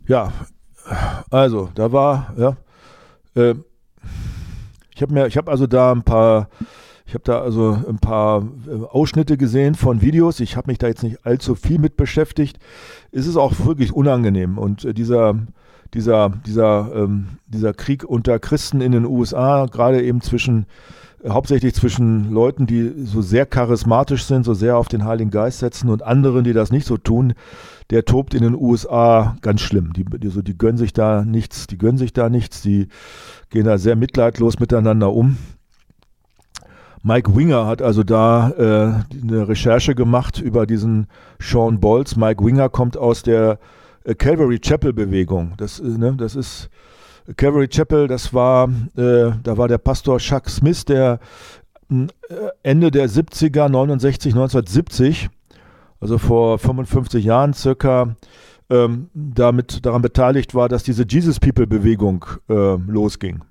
Ja, also da war, ja, äh, ich habe also da ein paar, ich habe da also ein paar Ausschnitte gesehen von Videos. Ich habe mich da jetzt nicht allzu viel mit beschäftigt. Es ist auch wirklich unangenehm und dieser Krieg unter Christen in den USA, gerade eben hauptsächlich zwischen Leuten, die so sehr charismatisch sind, so sehr auf den Heiligen Geist setzen und anderen, die das nicht so tun, der tobt in den USA ganz schlimm. Die gönnen sich da nichts, die gehen da sehr mitleidlos miteinander um. Mike Winger hat also da eine Recherche gemacht über diesen Sean Bolles. Mike Winger kommt aus der Calvary Chapel Bewegung. Das ist Calvary Chapel, da war der Pastor Chuck Smith, der Ende der 70er, 1970, also vor 55 Jahren circa, daran beteiligt war, dass diese Jesus People Bewegung losging.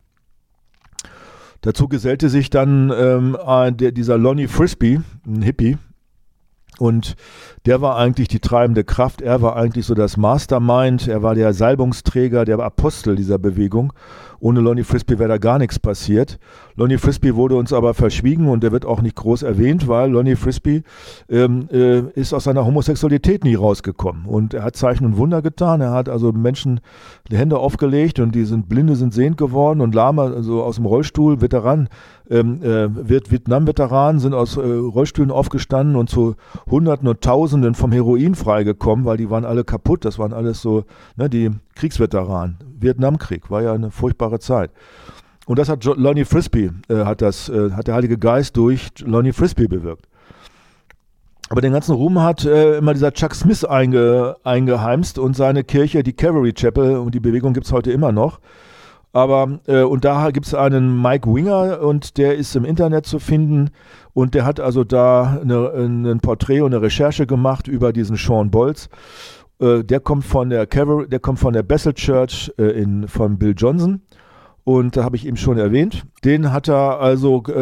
Dazu gesellte sich dann dieser Lonnie Frisbee, ein Hippie, und der war eigentlich die treibende Kraft, er war eigentlich so das Mastermind, er war der Salbungsträger, der Apostel dieser Bewegung. Ohne Lonnie Frisbee wäre da gar nichts passiert. Lonnie Frisbee wurde uns aber verschwiegen und der wird auch nicht groß erwähnt, weil Lonnie Frisbee ist aus seiner Homosexualität nie rausgekommen. Und er hat Zeichen und Wunder getan, er hat also Menschen die Hände aufgelegt und Blinde sind sehend geworden und Lahme, also aus dem Rollstuhl, Vietnam-Veteranen sind aus Rollstühlen aufgestanden und zu Hunderten und Tausenden vom Heroin freigekommen, weil die waren alle kaputt, das waren alles so, die Kriegsveteranen. Vietnamkrieg war ja eine furchtbare Zeit. Und das hat Lonnie Frisbee, hat der Heilige Geist durch Lonnie Frisbee bewirkt. Aber den ganzen Ruhm hat immer dieser Chuck Smith eingeheimst und seine Kirche, die Calvary Chapel, und die Bewegung gibt es heute immer noch. Und da gibt es einen Mike Winger und der ist im Internet zu finden und der hat also da ein Porträt und eine Recherche gemacht über diesen Sean Bolles. Der kommt von der Bethel Church von Bill Johnson und da habe ich eben schon erwähnt. Den hat er also